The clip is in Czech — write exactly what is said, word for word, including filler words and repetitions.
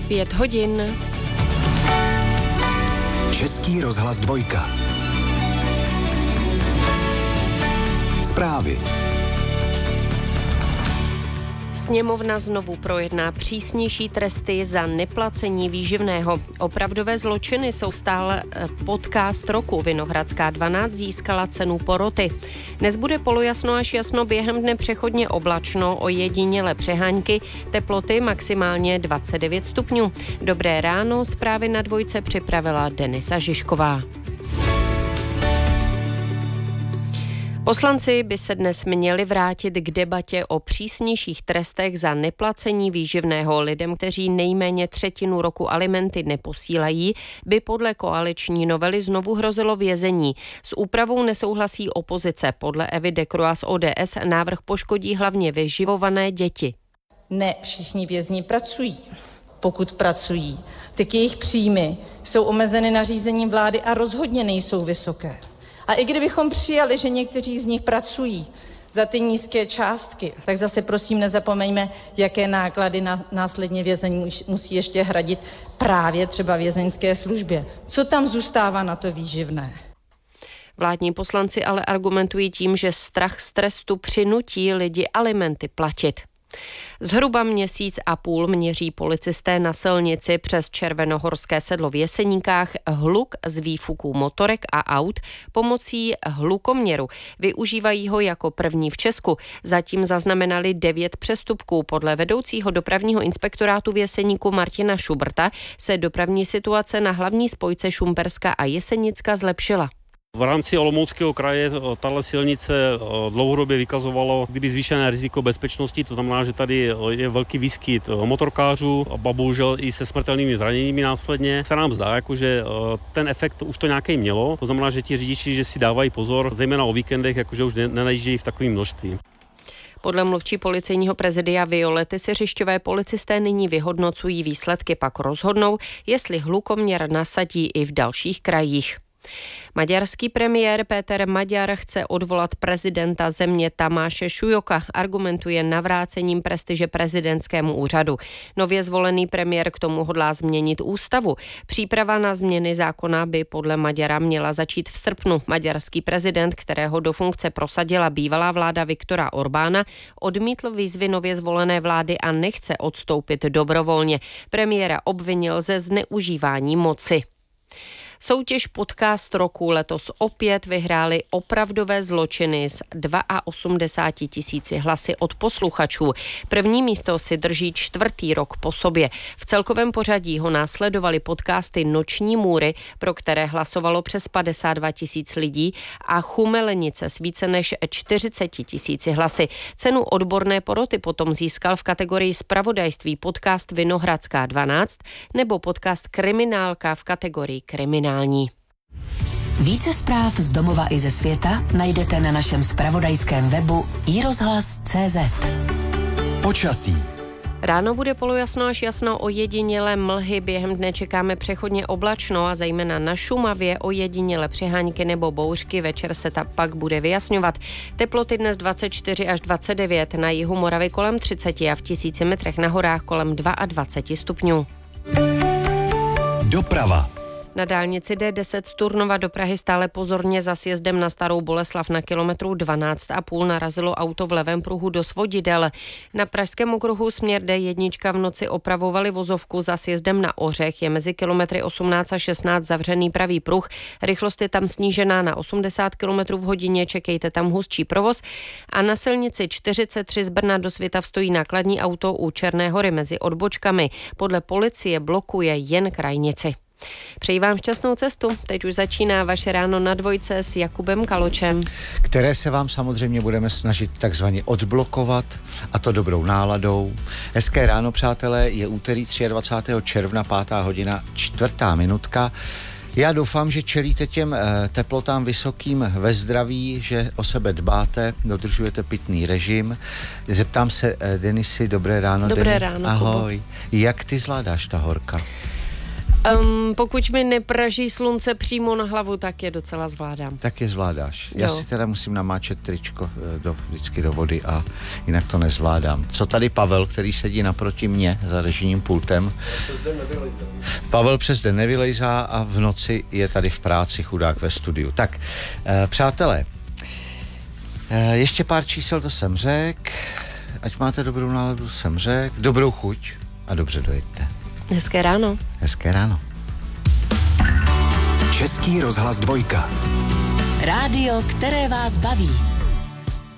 Pět hodin. Český rozhlas dvojka. Zprávy. Sněmovna znovu projedná přísnější tresty za neplacení výživného. Opravdové zločiny jsou stále podcast roku. Vinohradská dvanáct získala cenu poroty. Dnes bude polojasno až jasno, během dne přechodně oblačno, ojediněle přehánky, teploty maximálně dvacet devět stupňů. Dobré ráno, zprávy na dvojce připravila Denisa Žižková. Poslanci by se dnes měli vrátit k debatě o přísnějších trestech za neplacení výživného. Lidem, kteří nejméně třetinu roku alimenty neposílají, by podle koaliční novely znovu hrozilo vězení. S úpravou nesouhlasí opozice. Podle Evy Dekroa z O D S návrh poškodí hlavně vyživované děti. Ne všichni vězni pracují. Pokud pracují, tak jejich příjmy jsou omezeny nařízením vlády a rozhodně nejsou vysoké. A i kdybychom přijali, že někteří z nich pracují za ty nízké částky, tak zase prosím nezapomeňme, jaké náklady na, následně vězeň musí ještě hradit právě třeba vězeňské službě. Co tam zůstává na to výživné? Vládní poslanci ale argumentují tím, že strach z trestu přinutí lidi alimenty platit. Zhruba měsíc a půl měří policisté na silnici přes Červenohorské sedlo v Jeseníkách hluk z výfuků motorek a aut pomocí hlukoměru. Využívají ho jako první v Česku. Zatím zaznamenali devět přestupků. Podle vedoucího dopravního inspektorátu v Jeseníku Martina Šubrta se dopravní situace na hlavní spojce Šumperska a Jesenicka zlepšila. V rámci Olomouckého kraje tato silnice dlouhodobě vykazovalo kdyby zvýšené riziko bezpečnosti, to znamená, že tady je velký výskyt motorkářů a bohužel i se smrtelnými zraněními následně. Se nám zdá, jako, že ten efekt už to nějaký mělo, to znamená, že ti řidiči, že si dávají pozor, zejména o víkendech, jakože už nenajíždějí v takovém množství. Podle mluvčí policejního prezidia Violety Siřišťové policisté nyní vyhodnocují výsledky, pak rozhodnou, jestli hlukoměr nasadí i v dalších krajích. Maďarský premiér Péter Maďar chce odvolat prezidenta země Tamáše Šujoka. Argumentuje navrácením prestiže prezidentskému úřadu. Nově zvolený premiér k tomu hodlá změnit ústavu. Příprava na změny zákona by podle Maďara měla začít v srpnu. Maďarský prezident, kterého do funkce prosadila bývalá vláda Viktora Orbána, odmítl výzvy nově zvolené vlády a nechce odstoupit dobrovolně. Premiéra obvinil ze zneužívání moci. Soutěž Podcast roku letos opět vyhrály Opravdové zločiny s osmdesáti dvěma tisíci hlasy od posluchačů. První místo si drží čtvrtý rok po sobě. V celkovém pořadí ho následovaly podcasty Noční můry, pro které hlasovalo přes padesát dva tisíc lidí, a Chumelenice s více než čtyřiceti tisíci hlasy. Cenu odborné poroty potom získal v kategorii zpravodajství podcast Vinohradská dvanáct nebo podcast Kriminálka v kategorii kriminální. Více zpráv z domova i ze světa najdete na našem zpravodajském webu i rozhlas tečka cé zet. Počasí. Ráno bude polojasno až jasno, ojedinělé mlhy, během dne čekáme přechodně oblačno a zejména na Šumavě ojedinělé přehánky nebo bouřky, večer se ta pak bude vyjasňovat. Teploty dnes dvacet čtyři až dvacet devět, na jihu Moravy kolem třicet a v tisíci metrech na horách kolem dvacet dva stupňů. Doprava. Na dálnici D deset z Turnova do Prahy stále pozorně za sjezdem na Starou Boleslav na kilometru dvanáct a půl narazilo auto v levém pruhu do svodidel. Na pražském okruhu směr D jedna v noci opravovali vozovku za sjezdem na Ořech. Je mezi kilometry osmnáct a šestnáct zavřený pravý pruh. Rychlost je tam snížená na osmdesát kilometrů v hodině, čekejte tam hustší provoz. A na silnici čtyřicet tři z Brna do Svitav stojí nákladní auto u Černé Hory mezi odbočkami. Podle policie blokuje jen krajnici. Přeji vám šťastnou cestu. Teď už začíná vaše ráno na dvojce s Jakubem Kaločem. Které se vám samozřejmě budeme snažit takzvaně odblokovat, a to dobrou náladou. Hezké ráno, přátelé, je úterý dvacátého třetího června, pátá hodina, čtvrtá minutka. Já doufám, že čelíte těm eh, teplotám vysokým ve zdraví, že o sebe dbáte, dodržujete pitný režim. Zeptám se eh, Denisy, dobré ráno. Dobré Deni. ráno, ahoj. Kubo. Jak ty zvládáš ta horka? Um, pokud mi nepraží slunce přímo na hlavu, tak je docela zvládám. Tak je zvládáš. Já Jo. si teda musím namáčet tričko do, vždycky do vody a jinak to nezvládám. Co tady Pavel, který sedí naproti mě za režijním pultem? Pavel přes den nevylejzá a v noci je tady v práci, chudák ve studiu. Tak, eh, přátelé, eh, ještě pár čísel, to jsem řek. Ať máte dobrou náladu, jsem řek. Dobrou chuť a dobře dojeďte. Hezké ráno. Hezké ráno. Český rozhlas dvojka. Rádio, které vás baví.